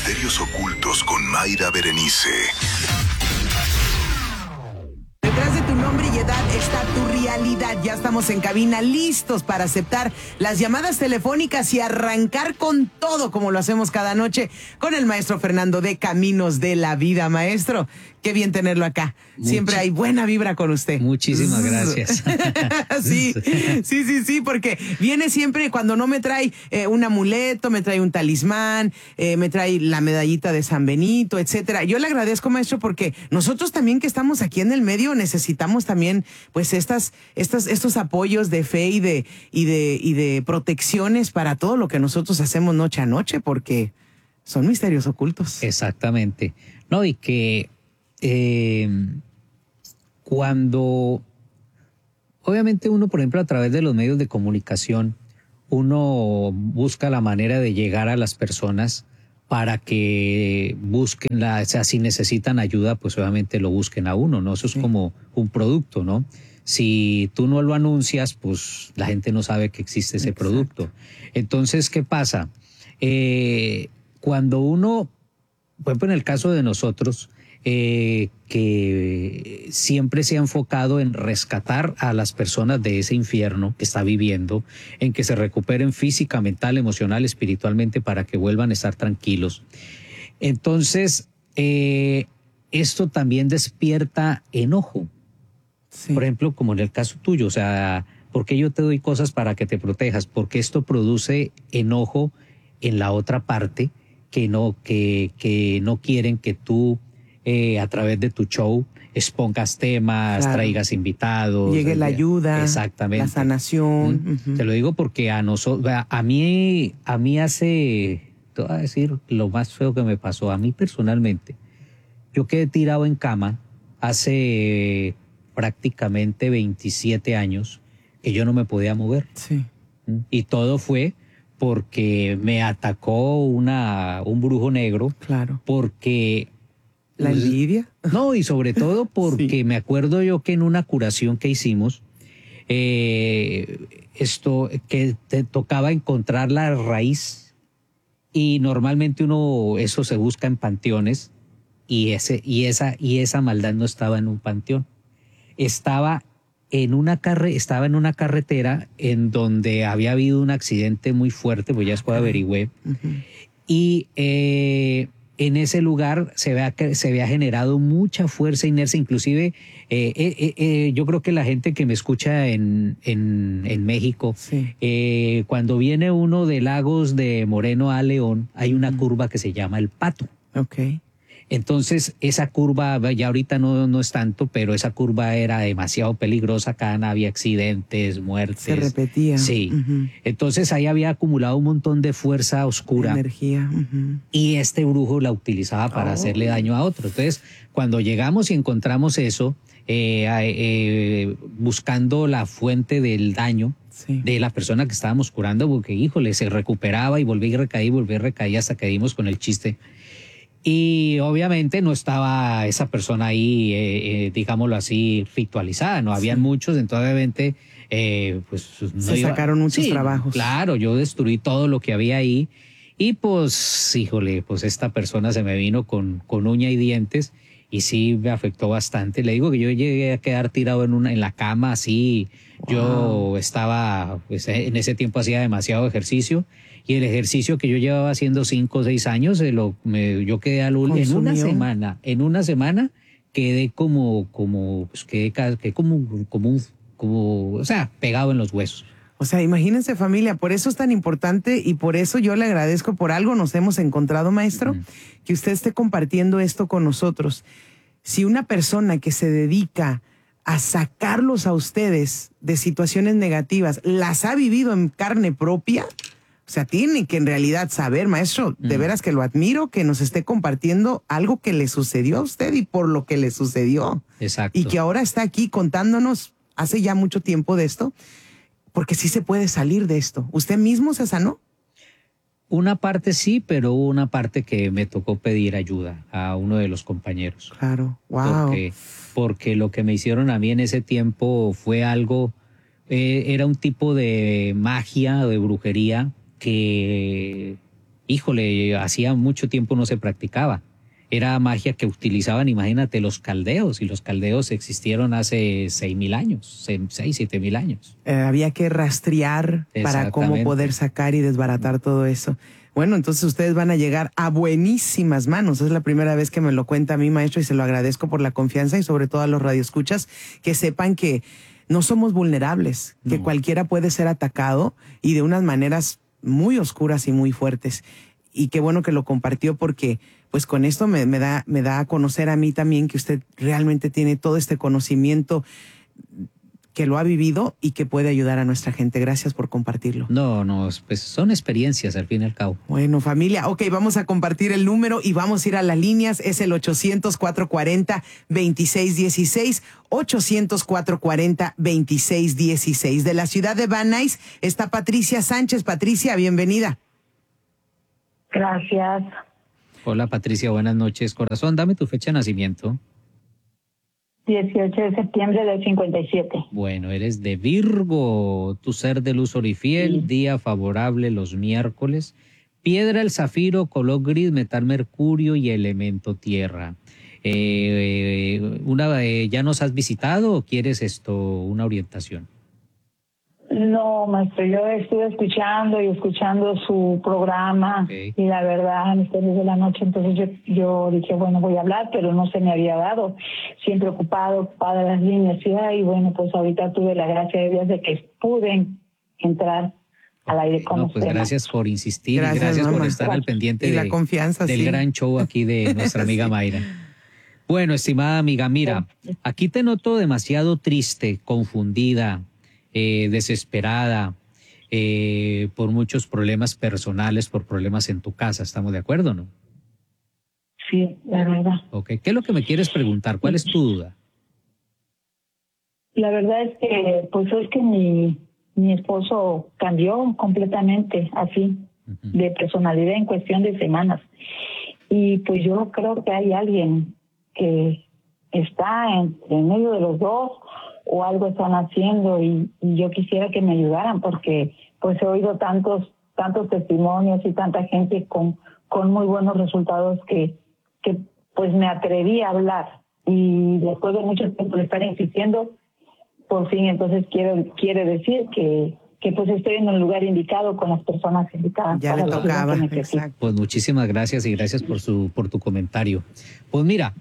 Misterios ocultos con Mayra Berenice. Detrás de tu nombre y edad está tu realidad. Ya estamos en cabina listos para aceptar las llamadas telefónicas y arrancar con todo como lo hacemos cada noche con el maestro Fernando de Caminos de la Vida. Maestro, qué bien tenerlo acá. Siempre hay buena vibra con usted. Muchísimas gracias. Sí, porque viene siempre cuando no me trae un amuleto, me trae un talismán, me trae la medallita de San Benito, etcétera. Yo le agradezco, maestro, porque nosotros también que estamos aquí en el medio necesitamos también pues estos apoyos de fe y de protecciones para todo lo que nosotros hacemos noche a noche, porque son misterios ocultos. Exactamente. No, y que cuando obviamente uno, por ejemplo, a través de los medios de comunicación, uno busca la manera de llegar a las personas para que busquen o sea, si necesitan ayuda, pues obviamente lo busquen a uno, ¿no? Eso es como un producto, ¿no? Si tú no lo anuncias, pues la gente no sabe que existe ese producto. Entonces, ¿qué pasa? Cuando uno, por ejemplo, en el caso de nosotros, que siempre se ha enfocado en rescatar a las personas de ese infierno que está viviendo, en que se recuperen física, mental, emocional, espiritualmente para que vuelvan a estar tranquilos. Entonces, esto también despierta enojo. Sí. Por ejemplo, como en el caso tuyo, o sea, ¿por qué yo te doy cosas para que te protejas? Porque esto produce enojo en la otra parte que no quieren que tú a través de tu show expongas temas, traigas invitados. Llegue la ayuda, exactamente, la sanación. Te lo digo porque a mí hace, te voy a decir lo más feo que me pasó, a mí personalmente. Yo quedé tirado en cama hace prácticamente 27 años que yo no me podía mover. Sí. Y todo fue porque me atacó un brujo negro. Claro. Porque ¿la envidia? No, y sobre todo porque sí. Me acuerdo yo que en una curación que hicimos, esto que te tocaba encontrar la raíz, y normalmente eso se busca en panteones, y esa maldad no estaba en un panteón, estaba en una carretera en donde había habido un accidente muy fuerte, pues ya después averigüé, y en ese lugar se había generado mucha fuerza, inercia, inclusive yo creo que la gente que me escucha en México, sí. Cuando viene uno de Lagos de Moreno a León, hay una curva que se llama El Pato. Okay. Entonces esa curva ya ahorita no es tanto, pero esa curva era demasiado peligrosa, acá había accidentes, muertes. Se repetía. Sí. Entonces ahí había acumulado un montón de fuerza oscura. Energía. Y este brujo la utilizaba para hacerle daño a otro. Entonces cuando llegamos y encontramos eso, buscando la fuente del daño, sí. De la persona que estábamos curando, porque híjole, se recuperaba y volvía y recaía hasta que dimos con el chiste. Y obviamente no estaba esa persona ahí, digámoslo así, ritualizada, no habían muchos, entonces obviamente pues no se sacaron muchos trabajos. Claro, yo destruí todo lo que había ahí y pues, híjole, pues esta persona se me vino con uña y dientes y sí me afectó bastante. Le digo que yo llegué a quedar tirado en la cama así, yo estaba, pues en ese tiempo hacía demasiado ejercicio. Y el ejercicio que yo llevaba haciendo 5 o 6 años, yo quedé en una semana quedé o sea, pegado en los huesos. O sea, imagínense, familia, por eso es tan importante y por eso yo le agradezco, por algo nos hemos encontrado, maestro, que usted esté compartiendo esto con nosotros. Si una persona que se dedica a sacarlos a ustedes de situaciones negativas, las ha vivido en carne propia, o sea, tiene que en realidad saber, maestro, de veras que lo admiro, que nos esté compartiendo algo que le sucedió a usted y por lo que le sucedió. Exacto. Y que ahora está aquí contándonos hace ya mucho tiempo de esto, porque sí se puede salir de esto. ¿Usted mismo se sanó? Una parte sí, pero hubo una parte que me tocó pedir ayuda a uno de los compañeros. Claro, wow. Porque lo que me hicieron a mí en ese tiempo fue algo, era un tipo de magia o de brujería que híjole, hacía mucho tiempo no se practicaba. Era magia que utilizaban, imagínate, los caldeos, y los caldeos existieron hace 6.000 años, 7.000 años. Había que rastrear para cómo poder sacar y desbaratar todo eso. Bueno, entonces ustedes van a llegar a buenísimas manos. Es la primera vez que me lo cuenta a mí, maestro, y se lo agradezco por la confianza, y sobre todo a los radioescuchas, que sepan que no somos vulnerables, que cualquiera puede ser atacado, y de unas maneras muy oscuras y muy fuertes. Y qué bueno que lo compartió, porque pues con esto me da a conocer a mí también que usted realmente tiene todo este conocimiento, que lo ha vivido y que puede ayudar a nuestra gente. Gracias por compartirlo. No, pues son experiencias al fin y al cabo. Bueno, familia, ok, vamos a compartir el número y vamos a ir a las líneas. Es el 800-440-2616, 800-440-2616. De la ciudad de Van Nuys está Patricia Sánchez. Patricia, bienvenida. Gracias. Hola Patricia, buenas noches. Corazón, dame tu fecha de nacimiento. 18 de septiembre del 57. Bueno, eres de Virgo, tu ser de luz orifiel, día favorable los miércoles, piedra el zafiro, color gris, metal mercurio y elemento tierra. ¿Ya nos has visitado o quieres una orientación? No, maestro, yo estuve escuchando su programa, y la verdad, después de la noche, entonces yo dije, bueno, voy a hablar, pero no se me había dado, siempre ocupada las líneas, y bueno, pues ahorita tuve la gracia de Dios de que pude entrar al aire con usted. Pues gracias por insistir, gracias por estar al pendiente la confianza, del gran show aquí de nuestra amiga Mayra. Bueno, estimada amiga, mira, aquí te noto demasiado triste, confundida, desesperada, por muchos problemas personales, por problemas en tu casa. ¿Estamos de acuerdo, no? Sí, la verdad. Okay. ¿Qué es lo que me quieres preguntar? ¿Cuál es tu duda? La verdad es que, pues es que mi esposo cambió completamente, así, de personalidad en cuestión de semanas. Y pues yo creo que hay alguien que está en medio de los dos, o algo están haciendo, y yo quisiera que me ayudaran, porque pues he oído tantos testimonios y tanta gente con muy buenos resultados que pues me atreví a hablar, y después de mucho tiempo de estar insistiendo, por fin entonces quiere decir que pues estoy en el lugar indicado con las personas indicadas. Ya le tocaba, exacto. Pues muchísimas gracias, y gracias por tu comentario. Pues mira,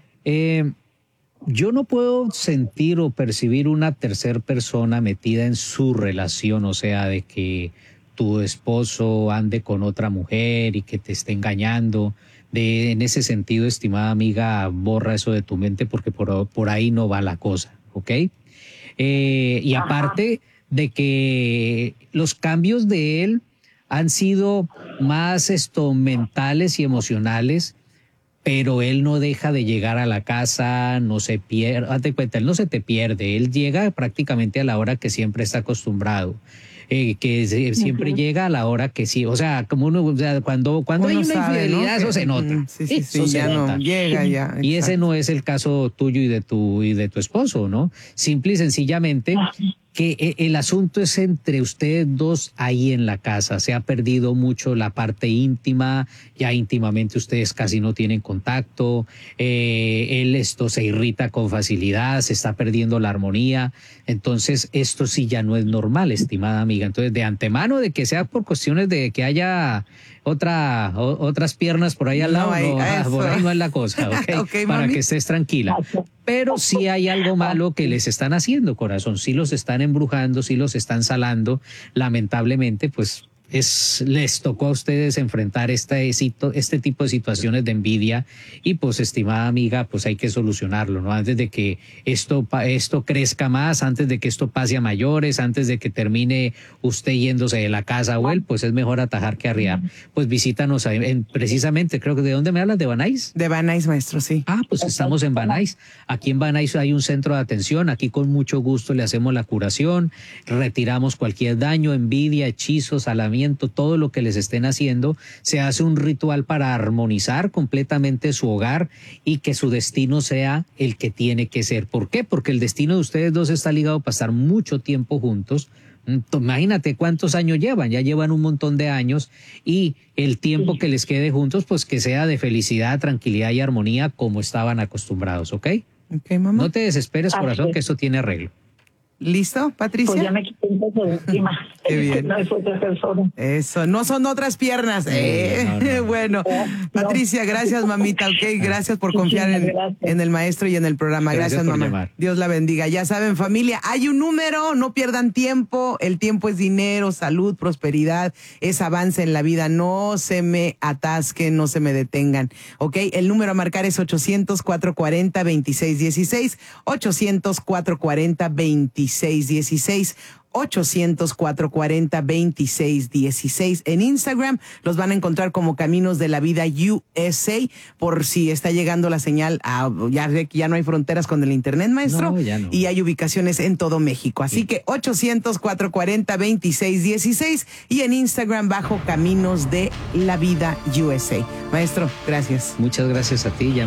yo no puedo sentir o percibir una tercera persona metida en su relación, o sea, de que tu esposo ande con otra mujer y que te esté engañando. En ese sentido, estimada amiga, borra eso de tu mente, porque por ahí no va la cosa, ¿ok? Y aparte de que los cambios de él han sido más mentales y emocionales, pero él no deja de llegar a la casa, no se pierde, hazte cuenta, él no se te pierde, él llega prácticamente a la hora que siempre está acostumbrado, siempre llega a la hora que sí, o sea, como cuando hay una infidelidad, ¿no? Eso se nota. Eso se nota. Llega ya. Y ese no es el caso tuyo y de tu esposo, ¿no? Simple y sencillamente que el asunto es entre ustedes dos ahí en la casa. Se ha perdido mucho la parte íntima, ya íntimamente ustedes casi no tienen contacto, él se irrita con facilidad, se está perdiendo la armonía. Entonces esto sí ya no es normal, estimada amiga. Entonces, de antemano, de que sea por cuestiones de que haya otras piernas por ahí al lado, por ahí no es la cosa, ¿ok? Para que estés tranquila. Pero sí hay algo malo que les están haciendo, corazón. Sí los están embrujando, sí los están salando. Lamentablemente, pues les tocó a ustedes enfrentar este tipo de situaciones de envidia, y pues, estimada amiga, pues hay que solucionarlo, ¿no? Antes de que esto crezca más, antes de que esto pase a mayores, antes de que termine usted yéndose de la casa o él, pues es mejor atajar que arriar. Pues visítanos precisamente, creo que ¿de dónde me hablas? ¿De Van Nuys? De Van Nuys, maestro, sí. Pues estamos en Van Nuys. Aquí en Van Nuys hay un centro de atención. Aquí con mucho gusto le hacemos la curación, retiramos cualquier daño, envidia, hechizos, salamiento, todo lo que les estén haciendo. Se hace un ritual para armonizar completamente su hogar y que su destino sea el que tiene que ser. ¿Por qué? Porque el destino de ustedes dos está ligado para estar mucho tiempo juntos, Imagínate cuántos años llevan, ya llevan un montón de años y el tiempo que les quede juntos, pues que sea de felicidad, tranquilidad y armonía como estaban acostumbrados, ¿ok? Ok, mamá. No te desesperes, corazón, que esto tiene arreglo. ¿Listo, Patricia? Pues ya me quité un poco de encima. Qué bien. No es otra persona. Eso, no son otras piernas. No. Bueno, Patricia, gracias, mamita, ok, gracias por confiar en el maestro y en el programa. Gracias, por mamá. llamar. Dios la bendiga. Ya saben, familia, hay un número, no pierdan tiempo, el tiempo es dinero, salud, prosperidad, es avance en la vida, no se me atasquen, no se me detengan, ok, el número a marcar es 800-440-2616, 800-440-2616, 800-440-2616. En Instagram los van a encontrar como Caminos de la Vida USA, por si está llegando la señal ya no hay fronteras con el internet, maestro. No, ya no. Y hay ubicaciones en todo México. Así que 800-440-2616 y en Instagram bajo Caminos de la Vida USA. Maestro, gracias. Muchas gracias a ti.